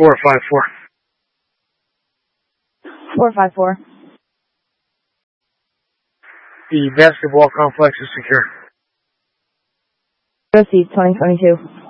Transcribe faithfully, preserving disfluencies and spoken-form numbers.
four five four. four five four. The basketball complex is secure. Proceed twenty twenty-two.